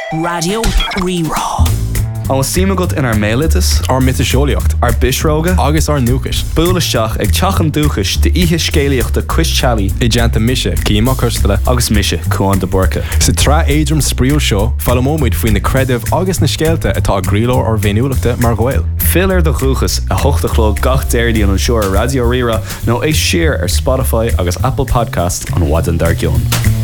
Radio Rerá. An síime go in ar mélitas, ar mit seolaíocht, ar bisróga, agus ar nuachas. Búlaisteach ag teachan dúchas de ihe scéalaíochta Chris-Chalí I deanta mise, címa custala. agus mise chuan de borca. Sa tra éidrim spríúil seo, fáil móid faoin na creidimh agus na scéalta atá grílór ar bhéiniúlaachta mar ghail. Filar de chuchas a hochtachló gach déirdí an seoir Radio Rira nó é siar ar Spotify agus Apple Podcast an Wadan Dargion.